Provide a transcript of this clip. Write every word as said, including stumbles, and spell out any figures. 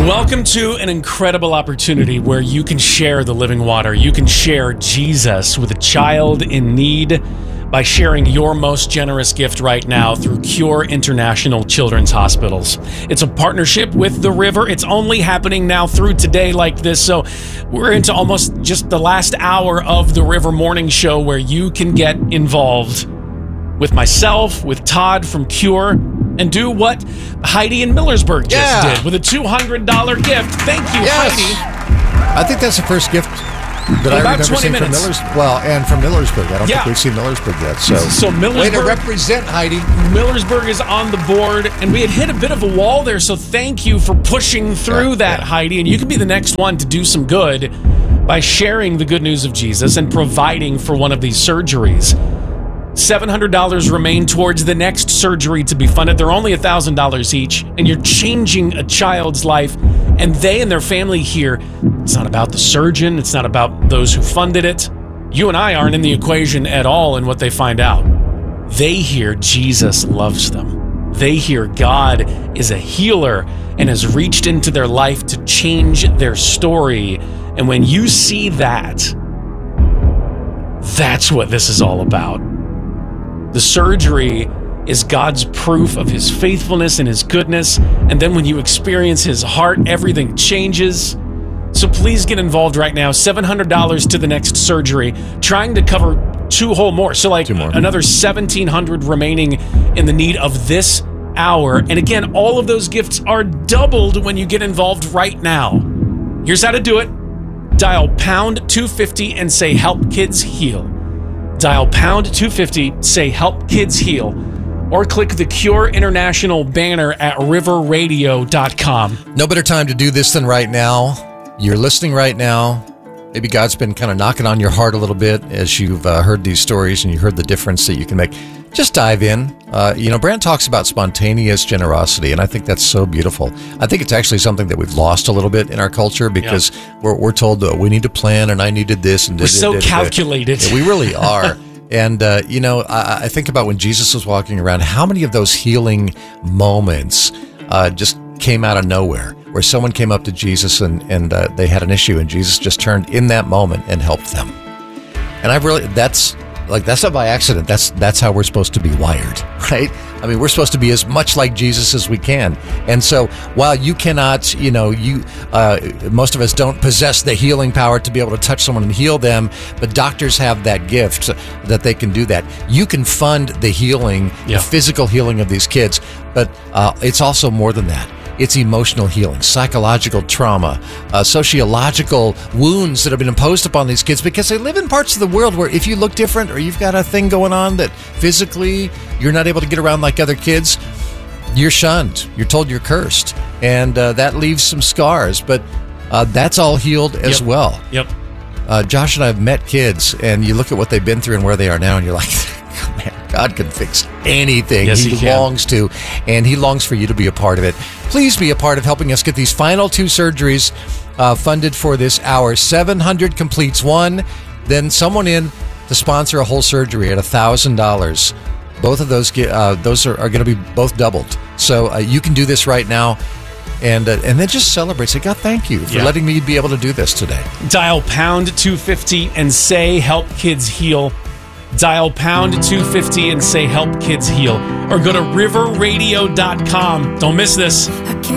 Welcome to an incredible opportunity where you can share the living water. You can share Jesus with a child in need by sharing your most generous gift right now through Cure International Children's Hospitals. It's a partnership with The River. It's only happening now through today like this. So we're into almost just the last hour of The River Morning Show where you can get involved with myself, with Todd from Cure, and do what Heidi in Millersburg just yeah. did with a two hundred dollars gift. Thank you, yes. Heidi. I think that's the first gift that In I about remember twenty seeing minutes. from Millers. Well, and from Millersburg. I don't Yeah. think we've seen Millersburg yet. So, So Millersburg, way to represent, Heidi. Millersburg is on the board, and we had hit a bit of a wall there, so thank you for pushing through Yeah, that, yeah. Heidi. And you can be the next one to do some good by sharing the good news of Jesus and providing for one of these surgeries. seven hundred dollars remain towards the next surgery to be funded. They're only one thousand dollars each, and you're changing a child's life, and they and their family here. It's not about the surgeon. It's not about those who funded it. You and I aren't in the equation at all in what they find out. They hear Jesus loves them. They hear God is a healer and has reached into their life to change their story. And when you see that, that's what this is all about. The surgery is God's proof of his faithfulness and his goodness. And then when you experience his heart, everything changes. So please get involved right now. seven hundred dollars to the next surgery, trying to cover two whole more. So like more. another seventeen hundred dollars remaining in the need of this hour. And again, all of those gifts are doubled when you get involved right now. Here's how to do it. Dial pound two fifty and say help kids heal. Dial pound two fifty, say help kids heal, or click the Cure International banner at river radio dot com. No better time to do this than right now. You're listening right now. Maybe God's been kind of knocking on your heart a little bit as you've uh, heard these stories and you heard the difference that you can make. Just dive in. Uh, you know, Brand talks about spontaneous generosity, and I think that's so beautiful. I think it's actually something that we've lost a little bit in our culture because yeah. we're, we're told that we need to plan, and I needed this. And we're so calculated. Yeah, we really are. And, uh, you know, I, I think about when Jesus was walking around, how many of those healing moments uh, just came out of nowhere, where someone came up to Jesus and, and uh, they had an issue, and Jesus just turned in that moment and helped them. And I've really, that's like, that's not by accident. That's, that's how we're supposed to be wired, right? I mean, we're supposed to be as much like Jesus as we can. And so while you cannot, you know, you, uh, most of us don't possess the healing power to be able to touch someone and heal them, but doctors have that gift that they can do that. You can fund the healing, yeah. the physical healing of these kids, but uh, it's also more than that. It's emotional healing, psychological trauma, uh, sociological wounds that have been imposed upon these kids because they live in parts of the world where if you look different or you've got a thing going on that physically you're not able to get around like other kids, you're shunned. You're told you're cursed. And uh, that leaves some scars, but uh, that's all healed as yep. well. Yep. Uh, Josh and I have met kids, and you look at what they've been through and where they are now, and you're like, man, God can fix anything. Yes, he he can. longs to, and he longs for you to be a part of it. Please be a part of helping us get these final two surgeries uh, funded for this hour. seven hundred completes one, then someone in to sponsor a whole surgery at one thousand dollars. Both of those get, uh, those are, are going to be both doubled. So uh, you can do this right now. And uh, and then just celebrate. Say, God, thank you for yeah. letting me be able to do this today. Dial pound two fifty and say help kids heal. Dial pound two fifty and say help kids heal. Or go to river radio dot com. Don't miss this.